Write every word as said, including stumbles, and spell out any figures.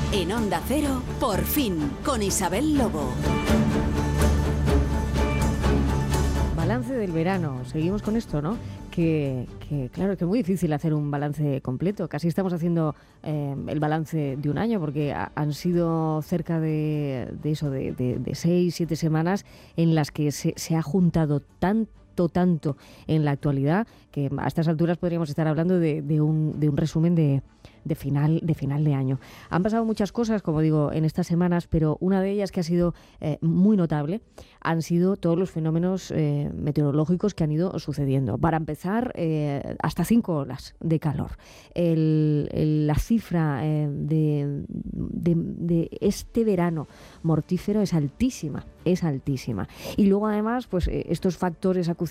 En Onda Cero, Por Fin, con Isabel Lobo. Balance del verano. Seguimos con esto, ¿no? Que, que claro, que es muy difícil hacer un balance completo. Casi estamos haciendo eh, el balance de un año, porque ha, han sido cerca de, de eso, de, de, de seis, siete semanas en las que se, se ha juntado tanto, tanto en la actualidad, que a estas alturas podríamos estar hablando de, de, un, de un resumen de, de, final, de final de año. Han pasado muchas cosas, como digo, en estas semanas, pero una de ellas que ha sido eh, muy notable han sido todos los fenómenos eh, meteorológicos que han ido sucediendo. Para empezar, eh, hasta cinco olas de calor. El, el, la cifra eh, de, de, de este verano mortífero es altísima, es altísima. Y luego, además, pues estos factores acuciantes